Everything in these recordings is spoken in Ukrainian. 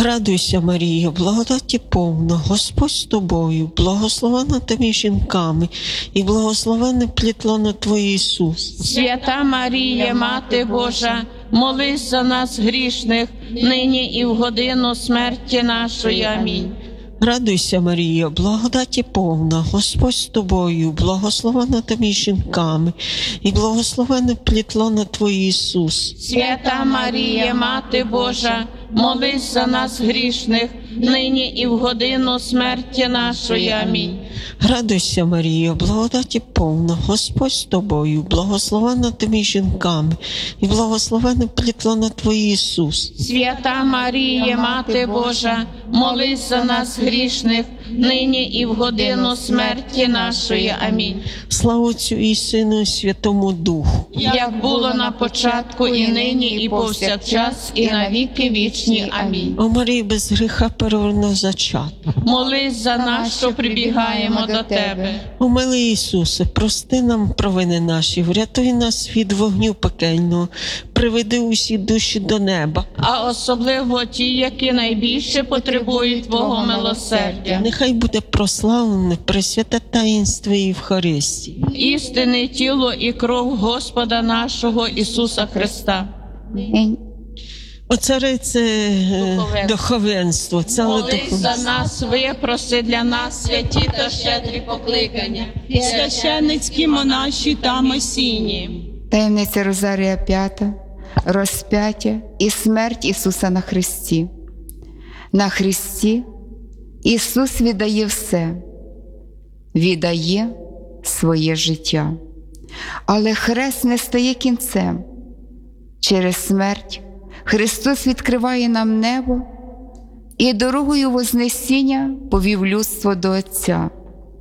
Радуйся, Марія, благодаті повна, Господь з тобою, благословена ти між жінками, і благословене плід лона Твоє, Ісус. Свята Марія, Мати Божа, молись за нас грішних, нині і в годину смерті нашої. Амінь. Радуйся, Марія, благодаті повна, Господь з тобою, благословена ти між жінками, і благословене плід лона Твоє, Ісус. Свята Марія, Мати Божа, молись за нас грішних, нині і в годину смерті нашої. Амінь. Радуйся, Марія, благодаті повна, Господь з тобою, благословена ти між жінками, і благословене плід лона Твоє, Ісус. Свята Марія, Мати Божа, молись за нас грішних, нині і в годину смерті нашої. Амінь. Слава Отцю і Сину, і Святому Духу. Як було на початку, і нині, і повсякчас, і на віки вічні. Амінь. О Марії, без гріха переверни зачат. Молись за нас, що прибігаємо до Тебе. О милий Ісусе, прости нам провини наші, врятуй нас від вогню пекельного, приведи усі душі до неба. А особливо ті, які найбільше потребують Твого милосердя. Нехай буде прославлене пресвяте таїнство Євхаристії. Істинне тіло і кров Господа нашого Ісуса Христа. О царице духовенство, ціле Молись за духовенство. нас, випроси для нас святі та щедрі покликання, священницькі, монаші та месійні. Таємниця Розарія 5. Розп'яття і смерть Ісуса на Христі. На Христі Ісус віддає все, віддає своє життя. Але хрест не стає кінцем. Через смерть Христос відкриває нам небо і дорогою Вознесіння повів людство до Отця.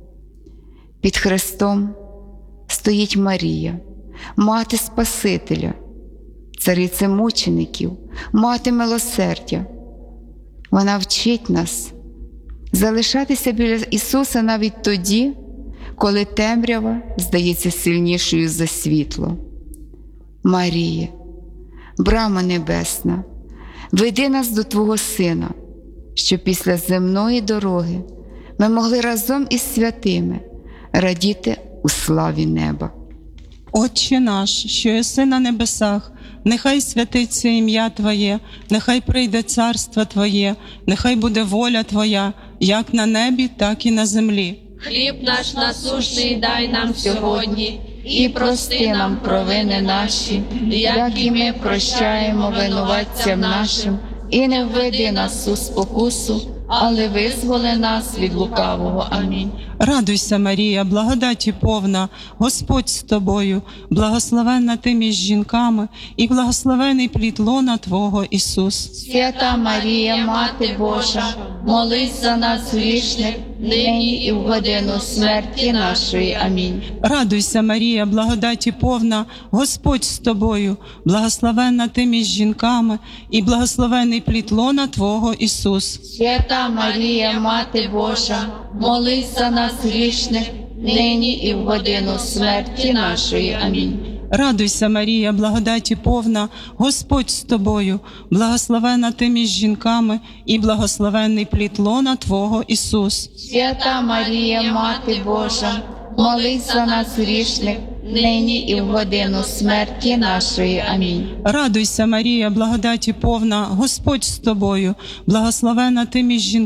Під хрестом стоїть Марія, мати Спасителя, цариця мучеників, мати милосердя. Вона вчить нас залишатися біля Ісуса навіть тоді, коли темрява здається сильнішою за світло. Марія, брама небесна, веди нас до Твого Сина, щоб після земної дороги ми могли разом із святими радіти у славі неба. Отче наш, що єси на небесах, нехай святиться ім'я Твоє, нехай прийде царство Твоє, нехай буде воля Твоя, як на небі, так і на землі. Хліб наш насущний дай нам сьогодні, і прости нам провини наші, як і ми прощаємо винуватцям нашим, і не введи нас у спокусу, але визволи нас від лукавого. Амінь. Радуйся, Марія, благодаті повна, Господь з тобою, благословенна ти між жінками, і благословений плід лона Твого, Ісус. Свята Марія, Мати Божа, молись за нас грішних, нині і в годину смерті нашої. Амінь. Радуйся, Марія, благодаті повна, Господь з тобою, благословенна ти між жінками, і благословений плід лона Твого, Ісус. Свята Марія, Мати Божа, молись за нас грішних, нині і в годину смерті нашої. Амінь. Радуйся, Марія, благодаті повна, Господь з тобою, благословенна ти між жінками, і благословенний плід лона Твого, Ісус. Свята Марія, Мати Божа, молись за нас грішних, нині і в годину смерті нашої. Амінь. Радуйся, Марія, благодаті повна, Господь з тобою, благословенна ти між жінками,